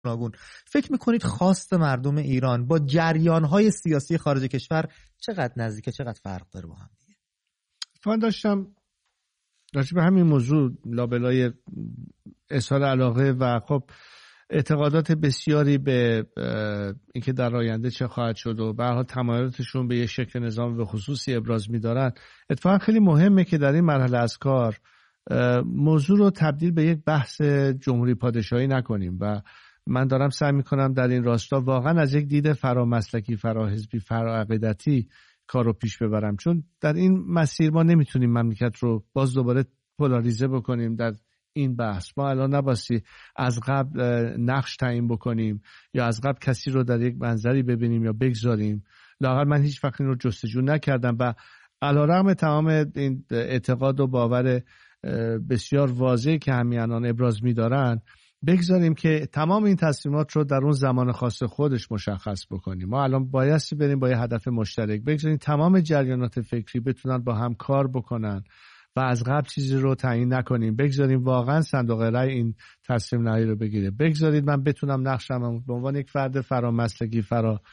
گوناگون. فکر میکنید خواست مردم ایران با جریان‌های سیاسی خارج کشور چقدر نزدیکه، چقدر فرق داره با هم دیگه؟ من داشتم به همین موضوع لابلای اظهار علاقه و خب اعتقادات بسیاری به اینکه در آینده چه خواهد شد و به هر حال تمایلاتشون به یک شکل نظام به خصوصی ابراز می‌دارن. اتفاقا خیلی مهمه که در این مرحله از کار موضوع رو تبدیل به یک بحث جمهوری پادشاهی نکنیم و من دارم سعی می‌کنم در این راستا واقعا از یک دید فرامسلکی، فراحزبی، فراعقیدتی کار رو پیش ببرم، چون در این مسیر ما نمیتونیم مملکت رو باز دوباره پولاریزه بکنیم. در این بحث ما الان نباسی از قبل نقش تعیین بکنیم یا از قبل کسی رو در یک منظری ببینیم یا بگذاریم. لااقل من هیچ وقت این رو جستجو نکردم و علیرغم تمام این اعتقاد و باور بسیار واضحی که همیهنان ابراز می‌دارن، بگذاریم که تمام این تصمیمات رو در اون زمان خاص خودش مشخص بکنیم. ما الان بایستی بریم با یه هدف مشترک، بگذاریم تمام جریانات فکری بتونن با هم کار بکنن و از قبل چیزی رو تعیین نکنیم. بگذاریم واقعا صندوق رای این تصمیم نهایی رو بگیره. بگذارید من بتونم نقشم به عنوان یک فرد فرامسلکی،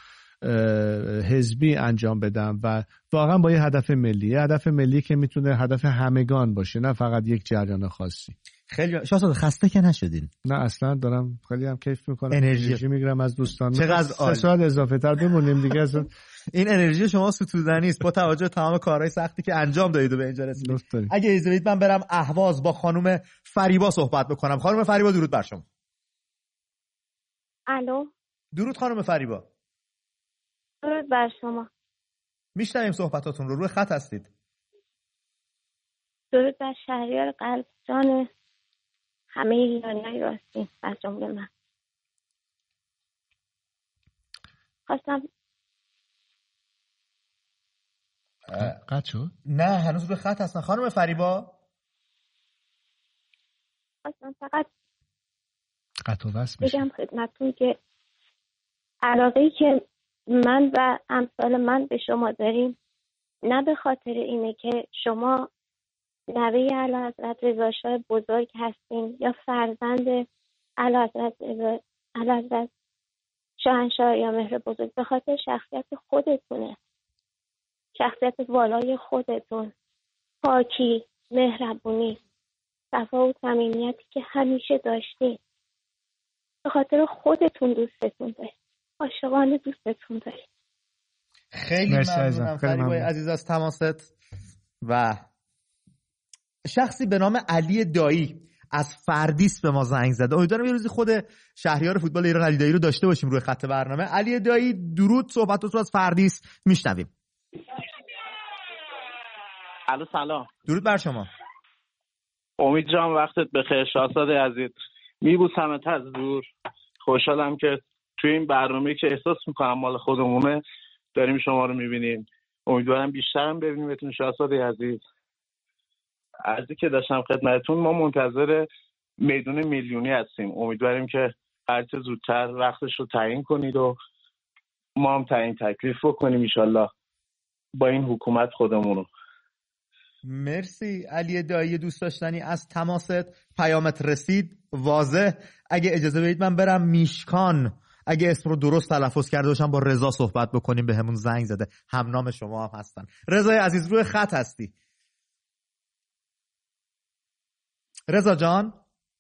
حزبی انجام بدم و واقعا با یه هدف ملی، یه هدف ملی که میتونه هدف همگان باشه، نه فقط یک جریان خاصی. خیلی شاهزاده خسته که نشدین؟ نه اصلا، دارم خیلی هم کیف میکنم، انرژی میگیرم از دوستان. چقدر 3 ساعت اضافه تر بمونیم دیگه. اصلا این انرژی شما ستودنی است با توجه به تمام کارهای سختی که انجام دادید و به اینجا رسیدید. اگه اجازه بدید من برم اهواز با خانم فریبا صحبت بکنم. خانم فریبا درود بر شما. الو. درود خانم فریبا. درود بر شما. میشنویم صحبتاتون رو. روی خط هستید. درود بر شهریار قلب جان همه ایرانیای راستین از جمله من. خواستم قطع شد؟ نه هنوز روی خط هستن خانم فریبا. خواستم فقط قطع و وصل میشه. بگم خدمتتون که علاقه‌ای که من و امثال من به شما داریم نه به خاطر اینه که شما نوه اعلیحضرت رضا شاه بزرگ هستین یا فرزند اعلیحضرت شاهنشاه یا مهر بزرگ، به خاطر شخصیت خودتونه، شخصیت والای خودتون، پاکی، مهربونی، صفا و صمیمیتی که همیشه داشتین. به خاطر خودتون دوستتون دارید، عاشقانه دوستتون دارید. خیلی ممنونم فریبای عزیز از تماست. و شخصی به نام علی دایی از فردیس به ما زنگ زده. امیدوارم یه روزی خود شهریار فوتبال ایران علی دایی رو داشته باشیم روی خط برنامه. علی دایی درود، صحبتات رو از فردیس میشنویم. الو سلام. درود بر شما. امید جان وقتت بخیر شاهزاده عزیز. میبوسمت از دور. خوشحالم که توی این برنامه‌ای که احساس میکنم مال خودمونه داریم شما رو میبینیم. امیدوارم بیشترم ببینیمتون شاهزاده عزیز. عرضی که داشتم خدمتتون، ما منتظر میدون میلیونی هستیم. امیدواریم که هرچه زودتر وقتش رو تعیین کنید و ما هم تعیین تکلیف بکنیم انشالله با این حکومت خودمونو. مرسی علی دایی دوست داشتنی از تماست. پیامت رسید واضح. اگه اجازه بدید من برم میشکان، اگه اسم رو درست تلفظ کرده باشم با رضا صحبت بکنیم. به همون زنگ زده، هم نام شما هم هستن. رضای عزیز روی خط هستی؟ رضا جان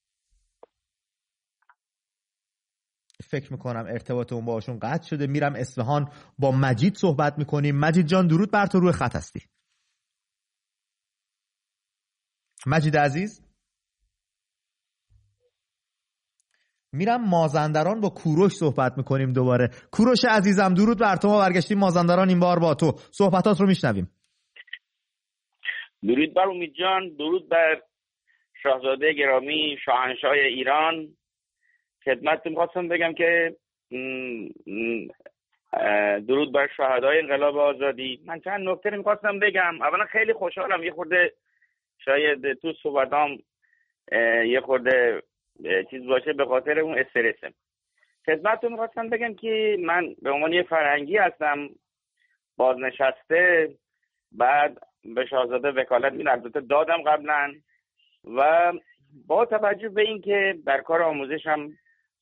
فکر میکنم ارتباط اون باشون قطع شده. میرم اصفهان با مجید صحبت میکنیم. مجید جان درود بر تو، روی خط هستی؟ مجید عزیز. میرم مازندران با کوروش صحبت میکنیم دوباره. کوروش عزیزم درود بر تو، ما برگشتیم مازندران این بار با تو، صحبتات رو میشنویم. درود بر امید جان، درود بر شاهزاده گرامی شاهنشاه ایران. خدمتتون خواستم بگم که درود بر شهدای انقلاب آزادی. من چند نکته می‌خواستم بگم. اولا خیلی خوشحالم، یه خورده شاید تو صحبتام یه خورده چیز باشه به خاطر اون استرسم. خدمتتون خواستم بگم که من به عنوان یه فرهنگی هستم بازنشسته، بعد به شاهزاده وکالت البته دادم قبلا و با توجه به این که در کار آموزشم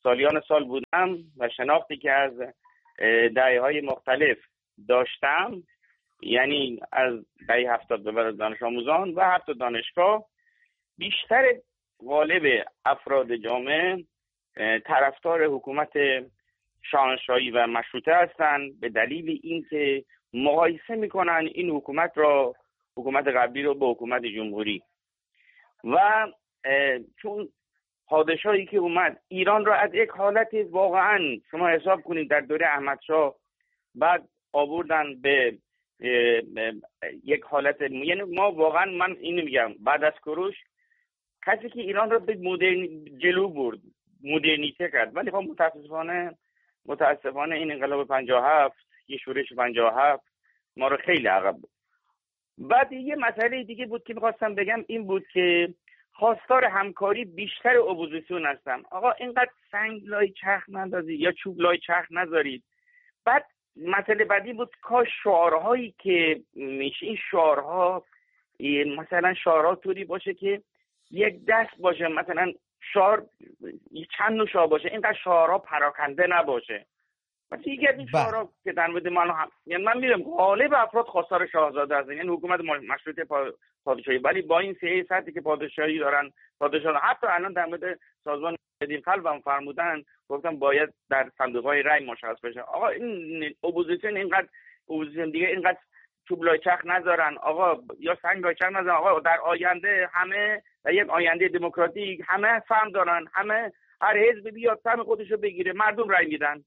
سالیان سال بودم و شناختی که از دهه‌های مختلف داشتم، یعنی از دهه 70 به بعد دانش آموزان و حتی دانشگاه، بیشتر غالب افراد جامعه طرفدار حکومت شاهنشاهی و مشروطه هستند، به دلیل اینکه مقایسه میکنن این حکومت قبلی رو با حکومت جمهوری. و چون پادشاهی که اومد ایران را از یک حالت واقعا شما حساب کنید در دوره احمدشاه بعد آوردن به یک حالت، یعنی ما واقعا، من اینو میگم، بعد از کوروش کسی که ایران را به جلو برد، مدرنیته کرد، ولی خب متاسفانه این انقلاب 57، یه شورش 57 ما رو خیلی عقب بود. بعد یه مسئله دیگه بود که میخواستم بگم، این بود که خواستار همکاری بیشتر اپوزیسیون هستن. آقا اینقدر سنگ لای چرخ نندازید یا چوب لای چرخ نذارید. بعد مسئله بعدی بود کاش شعارهایی که میشه، این شعارها مثلا شعارها طوری باشه که یک دست باشه، مثلا شعار چند نوع شعار باشه، اینقدر شعارها پراکنده نباشه. مثلا یکی از این شعارها که در مورد یعنی من میگم غالب افراد خواستار شاهزاده هستن، یعنی حکومت مشروطه پادشاهی، ولی با این سطحی که پادشاهی دارن، پادشاهان حتی الان در مورد سازمان دین قلبم فرمودن، گفتم باید در صندوق‌های رای مشخص بشه. آقا این اپوزیسیون دیگه اینقدر چوب لای چرخ نذارن آقا، یا سنگ لای چرخ نذارن آقا. در آینده همه، در یک آینده دموکراتیک همه فهم دارن، همه هر حزب بیاد فهم خودشو بگیره، مردم رای میدن.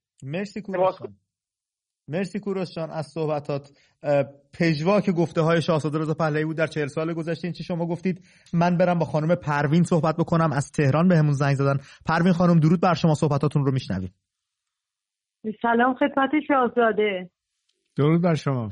مرسی کوروش جان از صحبتات. پژواک گفته های شاهزاده رضا پهلوی بود در 40 سال گذشته. این چی شما گفتید؟ من برم با خانم پروین صحبت بکنم، از تهران بهمون زنگ زدن. پروین خانم درود بر شما، صحبتاتون رو میشنویم. سلام خدمت شاهزاده. درود بر شما.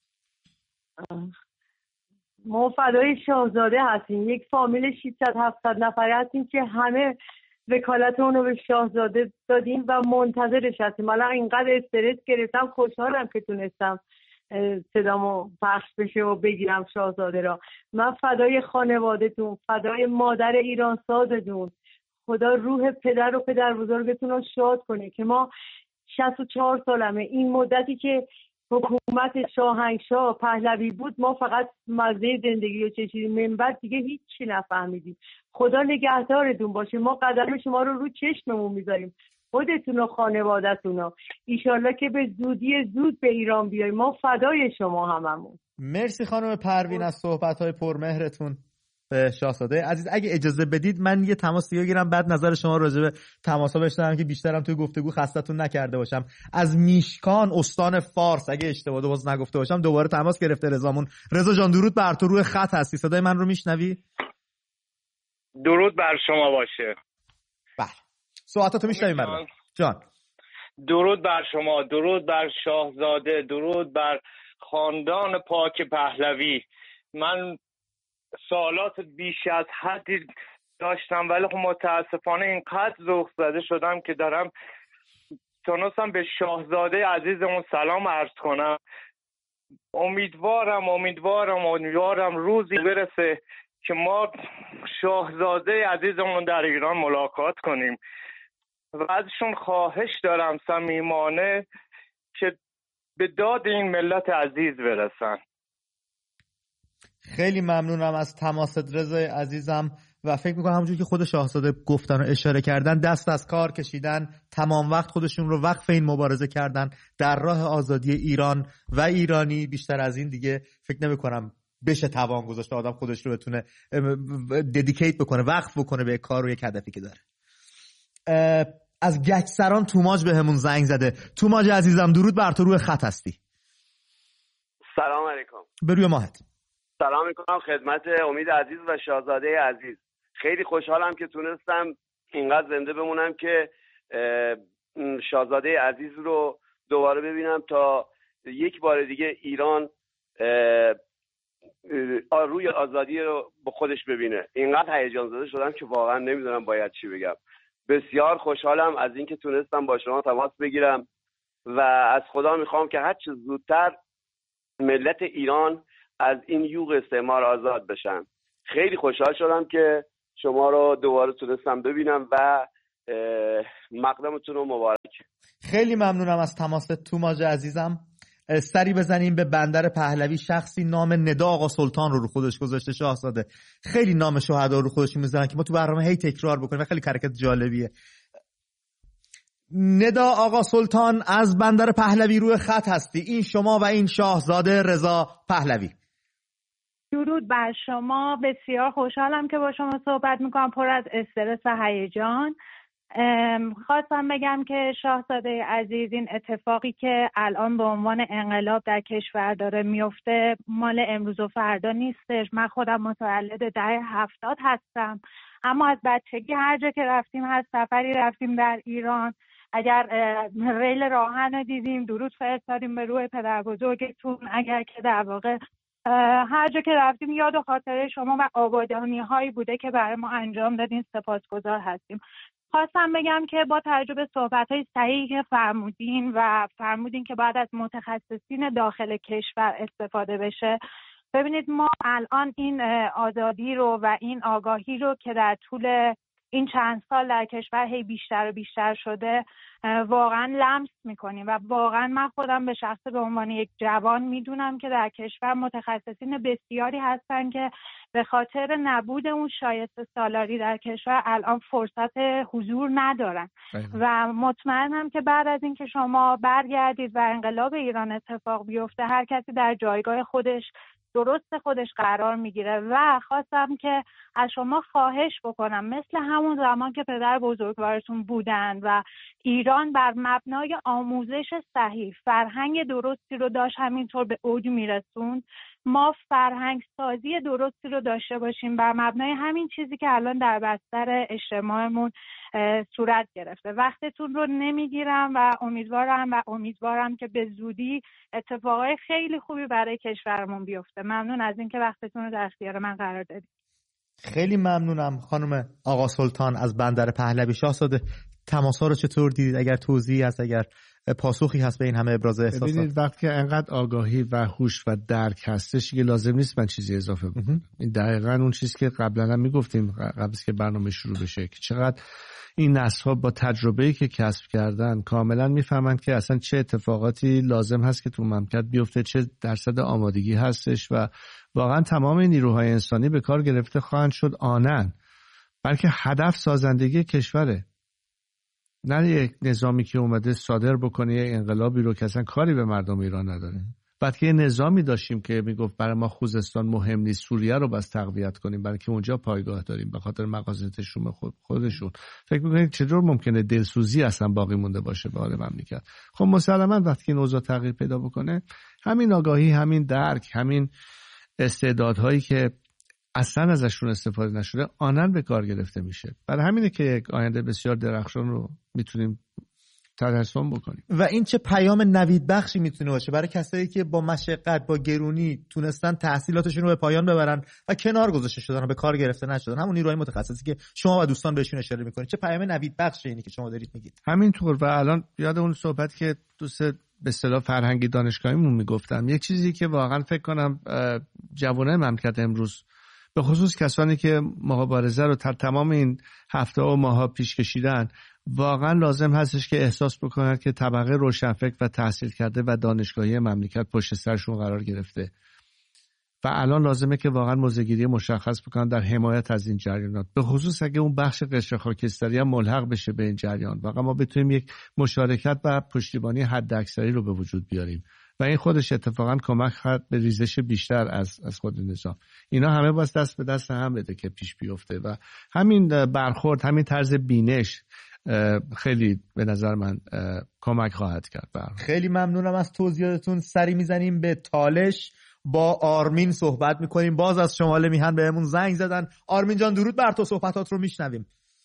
ما فدای شاهزاده هستیم، یک فامیل 600-700 نفره هستیم که همه وکالت اونو به شاهزاده دادیم و منتظرش هستیم. حالا اینقدر استرس گرفتم، خوشحالم که تونستم صدامو پخش بشه و بگیرم شاهزاده را. من فدای خانواده‌تون، فدای مادر ایرانسازتون. خدا روح پدر و پدر بزرگتون رو شاد کنه که ما 64 سالمه، این مدتی که حکومت شاهنشاه پهلوی بود ما فقط مزه زندگی رو چشیدیم، من بعد دیگه هیچی نفهمیدیم. خدا نگهدارتون باشه. ما قدم شما رو چشممون میذاریم، خودتون و خانواده‌تون رو. ایشالله که به زودی زود به ایران بیاییم. ما فدای شما هممون. مرسی خانم پروین از صحبت‌های پرمهرتون به شاهزاده عزیز. اگه اجازه بدید من یه تماس دیگه بگیرم، بعد نظر شما راجع به تماسا بشنوم که بیشترم توی گفتگو خستتون نکرده باشم. از میشکان استان فارس، اگه اشتباه باز نگفته باشم، دوباره تماس گرفته رضامون. رضا جان درود بر تو، روی خط هستی، صدای من رو میشنوی؟ درود بر شما باشه. بله صحبتاتو میشنویم برام جان. درود بر شما، درود بر شاهزاده، درود بر خاندان پاک پهلوی. من سوالات بیش از حدی داشتم ولی خب متاسفانه اینقدر ذوق زده شدم که دارم تونستم به شاهزاده عزیزمون سلام عرض کنم. امیدوارم روزی برسه که ما شاهزاده عزیزمون در ایران ملاقات کنیم و ازشون خواهش دارم صمیمانه که به داد این ملت عزیز برسن. خیلی ممنونم از تماست رضای عزیزم و فکر میکنم همونجور که خود شاهزاده گفتن و اشاره کردن، دست از کار کشیدن، تمام وقت خودشون رو وقف این مبارزه کردن در راه آزادی ایران و ایرانی. بیشتر از این دیگه فکر نمیکنم بشه توان گذاشت آدم خودش رو بتونه ددیکیت بکنه، وقف بکنه به کار و یک هدفی که داره. از گچسران توماج بهمون زنگ زده. توماج عزیزم درود بر تو، روی خط هستی. سلام علیکم. بروی ماهت. سلام میکنم خدمت امید عزیز و شاهزاده عزیز. خیلی خوشحالم که تونستم اینقدر زنده بمونم که شاهزاده عزیز رو دوباره ببینم تا یک بار دیگه ایران روی آزادی رو با خودش ببینه. اینقدر هیجان زده شدم که واقعا نمیدونم باید چی بگم. بسیار خوشحالم از اینکه تونستم با شما تماس بگیرم و از خدا میخوام که هر چه زودتر ملت ایران از این یوغ استعمار آزاد بشن. خیلی خوشحال شدم که شما رو دوباره تونستم ببینم و مقدمتون رو مبارک. خیلی ممنونم از تماست توماج عزیزم. سری بزنیم به بندر پهلوی. شخصی نام ندا آقا سلطان رو خودش گذاشته. شاهزاده خیلی نام شهدا رو خودش میذارن که ما تو برنامه هی تکرار بکنیم و خیلی حرکت جالبیه. ندا آقا سلطان از بندر پهلوی روی خط هستی. این شما و این شاهزاده رضا پهلوی. درود بر شما. بسیار خوشحالم که با شما صحبت میکنم، پر از استرس و هیجان. خواستم بگم که شاهزاده عزیز، این اتفاقی که الان به عنوان انقلاب در کشور داره میفته مال امروز و فردا نیستش. من خودم متولد دهه 70 هستم، اما از بچگی هر جا که رفتیم، هر سفری رفتیم در ایران، اگر ریل راهن رو دیدیم درود فرستادیم به روح پدر بزرگتون. اگر که در واقع هر جا که رفتیم یاد و خاطره شما و آبادانی هایی بوده که برای ما انجام دادین، سپاسگزار هستیم. خواستم بگم که با توجه به صحبت‌های صحیحی که فرمودین که بعد از متخصصین داخل کشور استفاده بشه. ببینید ما الان این آزادی رو و این آگاهی رو که در طول این چند سال در کشور هی بیشتر و بیشتر شده واقعا لمس میکنیم و واقعا من خودم به شخص به عنوان یک جوان میدونم که در کشور متخصصین بسیاری هستن که به خاطر نبود اون شایسته سالاری در کشور الان فرصت حضور ندارن و مطمئنم که بعد از اینکه شما برگردید و انقلاب ایران اتفاق بیفته، هر کسی در جایگاه خودش قرار میگیره. و خواستم که از شما خواهش بکنم مثل همون زمان که پدر بزرگوارتون بودن و ایران بر مبنای آموزش صحیح فرهنگ درستی رو داشت همینطور به اوج میرسوند، ما فرهنگ سازی درستی رو داشته باشیم بر مبنای همین چیزی که الان در بستر اجتماعمون صورت گرفته. وقتتون رو نمیگیرم و امیدوارم که به زودی اتفاقای خیلی خوبی برای کشورمون بیفته. ممنون از اینکه وقتتون رو در اختیار من قرار دادید. خیلی ممنونم خانم آقا سلطان از بندر پهلوی. شاهزاده تماس‌ها رو چطور دیدید؟ اگر توضیحی هست، اگر پاسخی هست به این همه ابراز احساسات. ببینید وقتی انقدر آگاهی و هوش و درک هستش که لازم نیست من چیزی اضافه بکنم. این دقیقاً اون چیزی که قبلا هم میگفتیم قبل از که برنامه شروع بشه که چقدر این نسل‌ها با تجربه‌ای که کسب کردن کاملا میفهمند که اصلا چه اتفاقاتی لازم هست که تو مملکت بیفته، چه درصد آمادگی هستش و واقعا تمام این نیروهای انسانی به کار گرفته خواهند شد آنن، بلکه هدف سازندگی کشوره، نه یک نظامی که اومده صادر بکنه یه انقلابی رو که اصلا کاری به مردم ایران نداره. بعد که یه نظامی داشتیم که میگفت برای ما خوزستان مهم نیست، سوریه رو بس تقویت کنیم برای که اونجا پایگاه داریم به خاطر مقاصد شوم خودشون. فکر میکنید چطور ممکنه دلسوزی اصلا باقی مونده باشه به حال مملکت؟ خب مسلماً وقتی این اوضاع تغییر پیدا بکنه، همین آگاهی، همین درک، همین استعدادهایی که اصلا ازشون استفاده نشده آنن به کار گرفته میشه. برای همینه که یک آینده بسیار درخشان رو میتونیم ترسیم بکنیم. و این چه پیام نوید بخشی میتونه باشه برای کسایی که با مشقت، با گرونی تونستن تحصیلاتشون رو به پایان ببرن و کنار گذاشته شدن و به کار گرفته نشدن، همون نیروهای متخصصی که شما و دوستان بهشون اشاره میکنید. چه پیام نوید بخشی اینی که شما دارید میگید؟ همینطور. و الان یاد اون صحبت که دوست به اصطلاح فرهنگی دانشگاهیمون میگفتم، یک چیزی که واقعا فکر کنم جوانای مملکت امروز به خصوص کسانی که مبارزه رو تمام این هفته و ماها پیش کشیدن، واقعا لازم هستش که احساس بکنن که طبقه روشنفکر و تحصیل کرده و دانشگاهی مملکت پشت سرشون قرار گرفته و الان لازمه که واقعا موضع‌گیری مشخص بکنن در حمایت از این جریانات، به خصوص اگه اون بخش قشر خاکستری هم ملحق بشه به این جریان، واقعا ما بتونیم یک مشارکت و پشتیبانی حداکثری رو به وجود بیاریم و این خودش اتفاقا کمک خواهد به ریزش بیشتر از خود نظام. اینا همه باز دست به دست هم بده که پیش بیفته و همین برخورد، همین طرز بینش خیلی به نظر من کمک خواهد کرد. خیلی ممنونم از توضیحاتتون. سری میزنیم به تالش، با آرمین صحبت میکنیم. باز از شمال میهن بهمون زنگ زدن. آرمین جان درود بر تو، صحبتات رو میشنویم.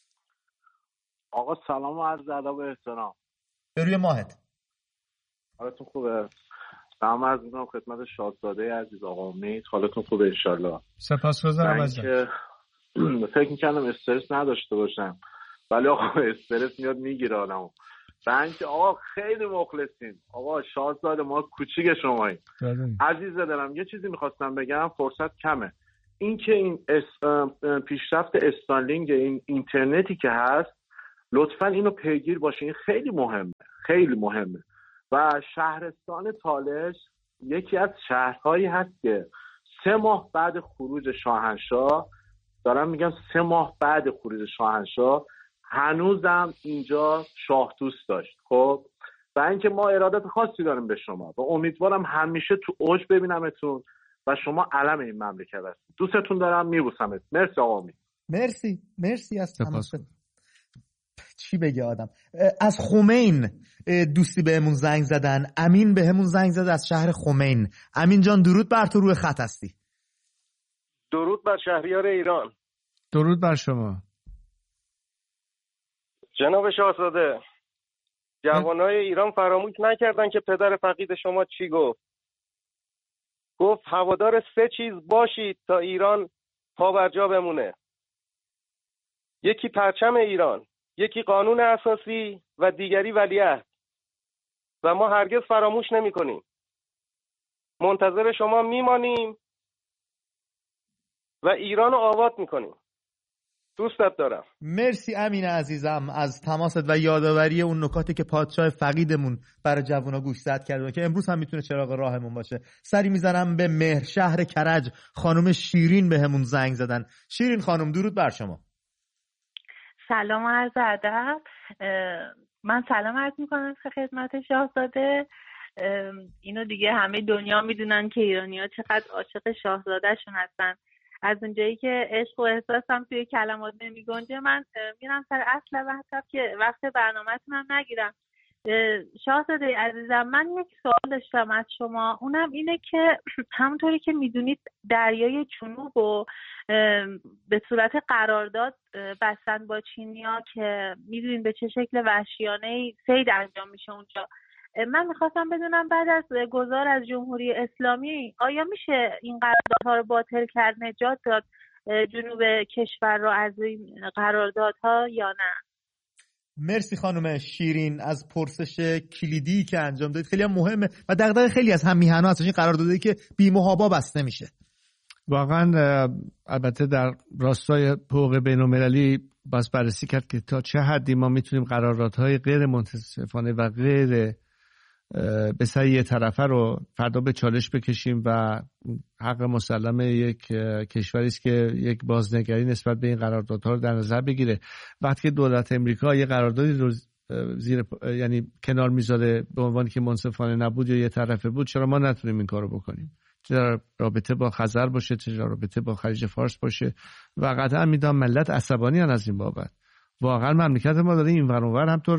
آقا سلام و عرض ادب و احترام. به روی ماهت. حالتون خوبه؟ سلام عرض میکنم خدمت شاهزاده عزیز آقا امید. حالتون خوبه انشالله؟ سپاسگزارم ازت. فکر میکردم استرس نداشته باشم ولی آقا استرس میاد میگیره آدمو. بنک آقا خیلی مخلصیم. آقا شاهزاده ما کوچیک شماییم. عزیز دلم یه چیزی میخواستم بگم، فرصت کمه. این که این پیشرفت استارلینگ، این اینترنتی که هست، لطفا اینو پیگیر باشین، خیلی مهمه. و شهرستان تالش یکی از شهرهایی هست که 3 ماه بعد خروج شاهنشاه، دارم میگم 3 ماه بعد خروج شاهنشاه، هنوزم اینجا شاه دوست داشت. خب و اینکه ما ارادت خاصی داریم به شما و امیدوارم همیشه تو اوج ببینمتون و شما علم این مملکت هستید. دوستتون دارم، میبوسمت. مرسی آقا امید. مرسی از تماست. چی بگه آدم. از خمین دوستی بهمون زنگ زدن. امین بهمون زنگ زد از شهر خمین. امین جان درود بر تو، روی خط هستی. درود بر شهریار ایران. درود بر شما جناب شاهزاده. جوانای ایران فراموش نکردن که پدر فقید شما چی گفت هوادار 3 چیز باشید تا ایران پا بر جا بمونه. یکی پرچم ایران، یکی قانون اساسی و دیگری ولیعهد. و ما هرگز فراموش نمی کنیم. منتظر شما میمانیم و ایران رو آباد میکنیم. دوستت دارم. مرسی امین عزیزم از تماست و یادآوری اون نکاتی که پادشاه فقیدمون برای جوونا گوشزد کرده که امروز هم میتونه چراغ راهمون باشه. سری میزنم به مهر شهر کرج. خانم شیرین بهمون زنگ زدن. شیرین خانم درود بر شما. سلام عرض ادب. من سلام عرض میکنم خدمت شاهزاده. اینو دیگه همه دنیا میدونن که ایرانی‌ها چقدر عاشق شاهزادهشون هستن. از اونجایی که عشق و احساسم توی کلمات نمیگنجه، من میرم سر اصل وقت که وقت برنامه‌تون هم نگیرم. شاهزاده عزیزم، من یک سوال داشتم از شما. اونم اینه که همونطوری که میدونید دریای جنوب رو به صورت قرارداد بستن با چینیا که میدونید به چه شکل وحشیانه صید انجام میشه اونجا. من میخواستم بدونم بعد از گذار از جمهوری اسلامی آیا میشه این قراردادها رو باطل کرد، نجات داد جنوب کشور رو از این قراردادها یا نه؟ مرسی خانم شیرین از پرسش کلیدی که انجام دادید. خیلی هم مهمه و دغدغه خیلی از هم میهن‌ها هستش این قراردادی که بی محابا بسته میشه. واقعا البته در راستای حقوق بین‌المللی باز بررسی کرد که تا چه حدی ما میتونیم قراردادهای غیر منصفانه و غیر به سعی یه طرفه رو فردا به چالش بکشیم و حق مسلم یک کشوری است که یک بازنگری نسبت به این قراردادها رو در نظر بگیره. وقتی که دولت امریکا یه قراردادی رو یعنی کنار میذاره به عنوانی که منصفانه نبود یا یه طرفه بود، چرا ما نتونیم این کارو بکنیم؟ چه رابطه با خزر باشه، چه رابطه با خلیج فارس باشه. و قطعا میدونم ملت عصبانی هستن از این بابت. واقعا مملکت ما داره این ور اونور همطور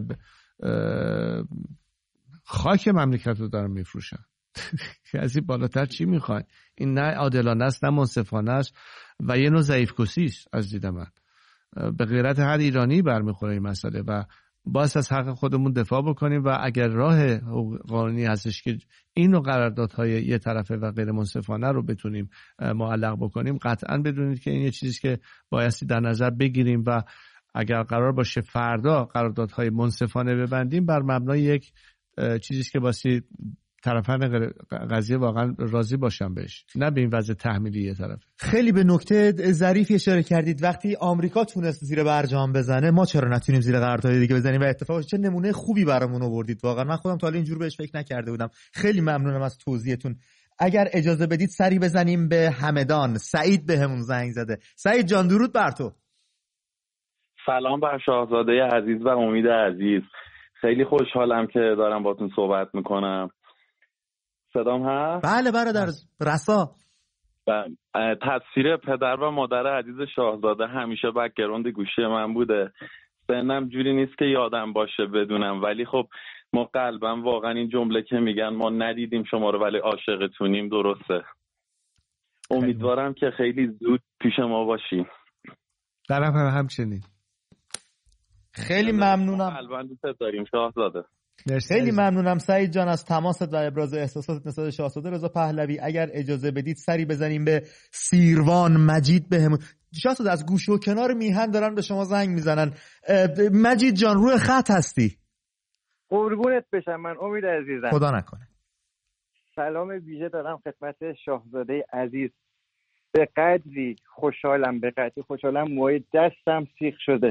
خاک مملکت رو دارن میفروشن. از این بالاتر چی میخواین؟ این نه عادلانه است نه منصفانه است و یه نوع ضعیف‌کشی است از دید من. به غیرت هر ایرانی برمیخوره این مسئله و باید از حق خودمون دفاع بکنیم و اگر راه قانونی هستش که این نوع قراردادهای یه طرفه و غیر منصفانه رو بتونیم معلق بکنیم، قطعا بدونید که این یه چیزی که بایستی در نظر بگیریم و اگر قرار باشه فردا قراردادهای منصفانه ببندیم بر مبنای یک چیزی که واسه طرفین قضیه واقعا راضی باشن بهش، نه به این وضع تحمیلی یه طرف. خیلی به نکته ظریفی اشاره کردید. وقتی آمریکا تونست زیر برجام بزنه، ما چرا نتونیم زیر قرارداد دیگه بزنیم؟ و اتفاقا چه نمونه خوبی برامون آوردید. واقعا من خودم تا حالا اینجور بهش فکر نکرده بودم. خیلی ممنونم از توضیحتون. اگر اجازه بدید سری بزنیم به همدان. سعید بهمون زنگ زده. سعید جان درود بر تو. سلام بر شاهزاده عزیز و امید عزیز. خیلی خوشحالم که دارم باهاتون صحبت میکنم. صدام هست؟ بله برادر رسا. تصویر پدر و مادر عزیز شاهزاده همیشه بک‌گراند گوشی من بوده. سنم جوری نیست که یادم باشه بدونم، ولی خب ما قلبم واقعا این جمله که میگن ما ندیدیم شما رو ولی عاشقتونیم درسته. امیدوارم که خیلی زود پیش ما باشیم. طرف همچنین. خیلی ممنونم. قلباً دوست داریم شاهزاده. خیلی ممنونم سعید جان از تماست و ابراز احساسات نسبت شاهزاده رضا پهلوی. اگر اجازه بدید سری بزنیم به سیروان. مجید بهمون شاهزاده از گوشه و کنار میهن دارن به شما زنگ میزنن. مجید جان روی خط هستی؟ قربونت بشم من امید عزیزم. خدا نکنه. سلام ویژه دارم خدمت شاهزاده عزیز. به قدری خوشحالم موهای دستم سیخ شده.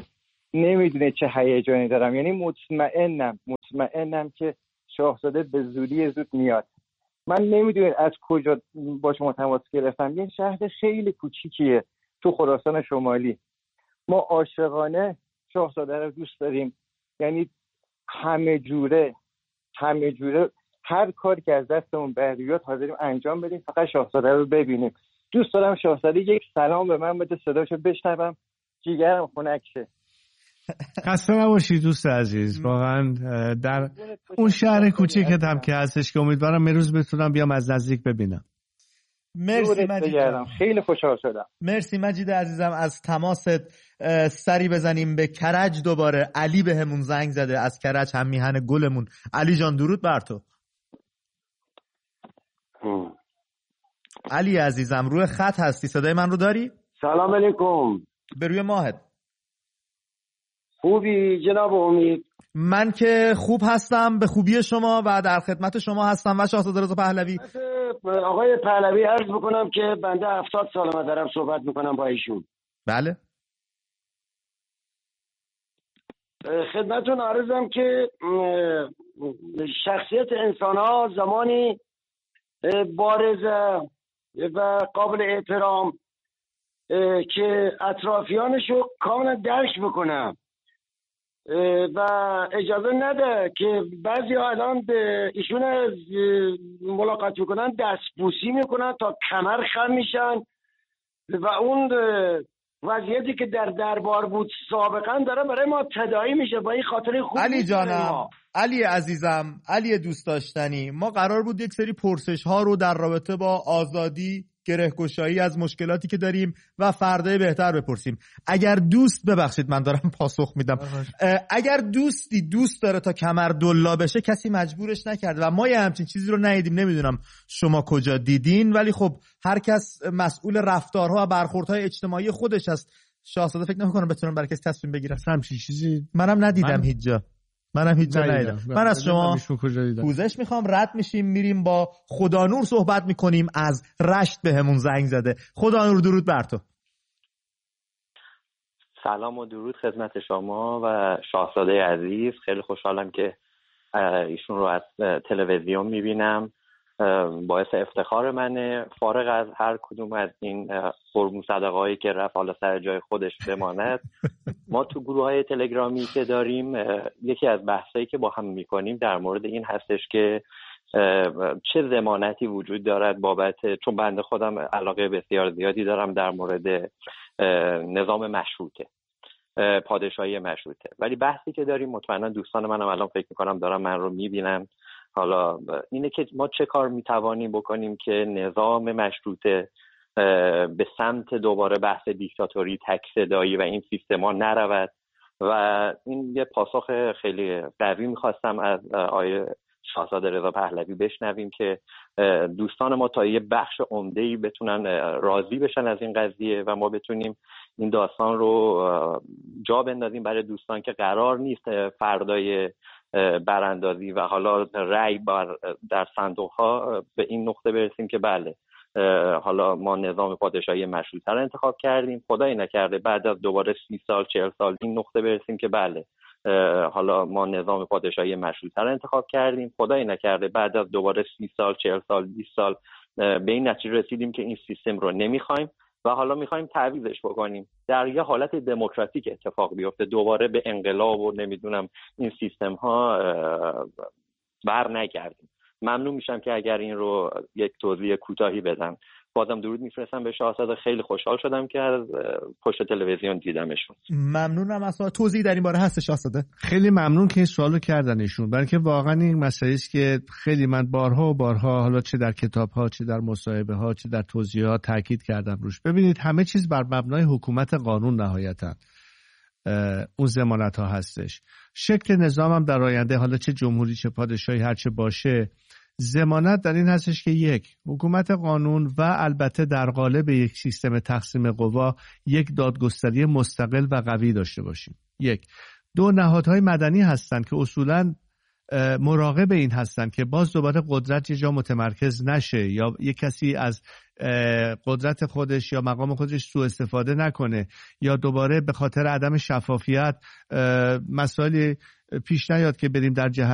نمیدونه چه هیجانی دارم. یعنی مطمئنم که شاهزاده به زودی زود میاد. من نمیدونم از کجا با شما تماس گرفتم. یه شهر خیلی کوچیکیه تو خراسان شمالی. ما عاشقانه شاهزاده رو دوست داریم. یعنی همه جوره هر کاری که از دستمون بیاد حاضریم انجام بدیم فقط شاهزاده رو ببینیم. دوست دارم شاهزاده یک سلام به من بده، صداشو بشنوم، جیگرم خنک شه. خسته نباشید دوست عزیز. واقعا در اون شهر کوچیکت هم که هستش که امیدوارم یه روز بتونم بیام از نزدیک ببینم. مرسی مجید، خیلی خوشحال شدم. مرسی مجید عزیزم از تماست. سری بزنیم به کرج دوباره. علی بهمون زنگ زده از کرج، هم میهن گلمون. علی جان درود بر تو. علی عزیزم روی خط هستی، صدای من رو داری؟ سلام علیکم. به روی ماهت. خوبی جناب امید؟ من که خوب هستم، به خوبی شما و در خدمت شما هستم و شاهزاده رضا پهلوی. آقای پهلوی عرض بکنم که بنده 70 سالمه دارم صحبت میکنم با ایشون. بله. خدمتون عرضم که شخصیت انسان ها زمانی بارزه و قابل احترام که اطرافیانشو کاملا درک بکنم و اجازه نده که بعضی ها الان به ایشون ملاقات میکنن دستبوسی میکنن تا کمر خم میشن و اون وضعیتی که در دربار بود سابقا داره برای ما تداعی میشه. با این خاطر خوب علی جانم، علی عزیزم، علی دوست داشتنی، ما قرار بود یک سری پرسش ها رو در رابطه با آزادی، گره‌گشایی از مشکلاتی که داریم و فردای بهتر بپرسیم. اگر دوست، ببخشید من دارم پاسخ میدم، اگر دوست داره تا کمر دلا بشه کسی مجبورش نکرده و ما یه همچین چیزی رو ندیدیم. نمیدونم شما کجا دیدین، ولی خب هر کس مسئول رفتارها و برخوردهای اجتماعی خودش هست. شاهزاده فکر نمی‌کنم بتونن برای کسی تصمیم بگیرن. همچین چیزی منم ندیدم هیچ جا. منم هیچ جا ندیدم. من از شما پوزش میخوام. رد میشیم میریم با خدانور صحبت میکنیم. از رشت بهمون زنگ زده. خدانور درود بر تو. سلام و درود خدمت شما و شاهزاده عزیز. خیلی خوشحالم که ایشون رو از تلویزیون میبینم. باعث افتخار منه. فارغ از هر کدوم از این قربون صدقه‌هایی که رفت حالا سر جای خودش بماند، ما تو گروه‌های تلگرامی که داریم یکی از بحثایی که با هم میکنیم در مورد این هستش که چه ضمانتی وجود دارد بابت، چون بنده خودم علاقه بسیار زیادی دارم در مورد نظام مشروطه، پادشاهی مشروطه، ولی بحثی که داریم مطمئنا دوستان منم الان فکر میکنم دارم من رو میبینن، حالا اینه که ما چه کار میتوانیم بکنیم که نظام مشروطه به سمت دوباره بحث دیکتاتوری، تک صدایی و این سیستما نرود. و این یه پاسخ خیلی قوی میخواستم از آقای شاهزاده رضا پهلوی بشنویم که دوستان ما تا یه بخش عمده‌ای بتونن راضی بشن از این قضیه و ما بتونیم این داستان رو جا بندازیم برای دوستان که قرار نیست فردای براندازی و حالا رأی در صندوق‌ها به این نقطه برسیم که بله حالا ما نظام پادشاهی مشروطه رو انتخاب کردیم، خدای نکرده بعد از دوباره 30 سال 40 سال این نقطه برسیم که بله حالا ما نظام پادشاهی مشروطه رو انتخاب کردیم، خدای نکرده بعد از دوباره 30 سال 40 سال 20 سال به این نتیجه رسیدیم که این سیستم رو نمیخوایم و حالا میخوایم تعویضش بکنیم، در یه حالت دموکراتیک اتفاق بیفته، دوباره به انقلاب و نمیدونم این سیستم ها بر نگردیم. ممنون میشم که اگر این رو یک توضیح کوتاهی بدم. بازم درود میفرستم به شاهزاده. خیلی خوشحال شدم که از پشت تلویزیون دیدمشون. ممنونم. اصلا توضیحی در این باره هست شاهزاده؟ خیلی ممنون که این سوالو کردن ایشون، برای که واقعا این مسئله است که خیلی من بارها و بارها حالا چه در کتاب‌ها چه در مصاحبه ها چه در توضیحات تاکید کردم روش. ببینید همه چیز بر مبنای حکومت قانون نهایتاً اون ضمانت‌ها هستش. شکل نظامم در آینده حالا چه جمهوری چه پادشاهی هر چه باشه، ضمانت در این هستش که یک، حکومت قانون و البته در قالب یک سیستم تقسیم قوا یک دادگستری مستقل و قوی داشته باشیم. یک. دو، نهادهای مدنی هستند که اصولاً مراقب این هستن که باز دوباره قدرت یه جا متمرکز نشه یا یک کسی از قدرت خودش یا مقام خودش سوء استفاده نکنه یا دوباره به خاطر عدم شفافیت مسائلی پیش نیاد که بریم در جهت